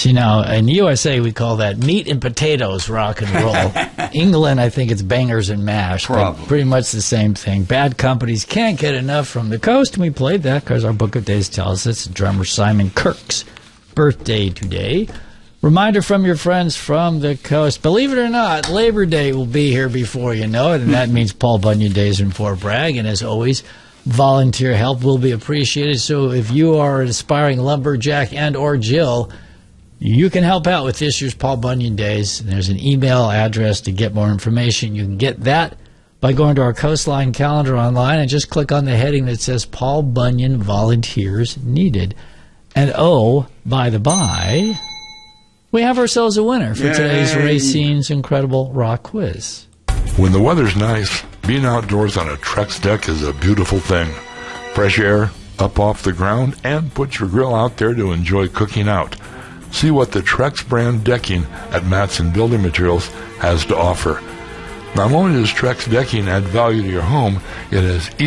See, now, in the USA, we call that meat and potatoes rock and roll. England, I think it's bangers and mash. But pretty much the same thing. Bad Companies can't get enough from the coast. And we played that because our Book of Days tells us drummer Simon Kirk's birthday today. Reminder from your friends from the coast. Believe it or not, Labor Day will be here before you know it. And that means Paul Bunyan Days in Fort Bragg. And as always, volunteer help will be appreciated. So if you are an aspiring lumberjack and or Jill, you can help out with this year's Paul Bunyan Days. There's an email address to get more information. You can get that by going to our Coastline calendar online and just click on the heading that says Paul Bunyan Volunteers Needed. And oh, by the by, we have ourselves a winner for today's Racine's Incredible Rock Quiz. When the weather's nice, being outdoors on a Trex deck is a beautiful thing. Fresh air up off the ground, and put your grill out there to enjoy cooking out. See what the Trex brand decking at Matson Building Materials has to offer. Not only does Trex decking add value to your home, it has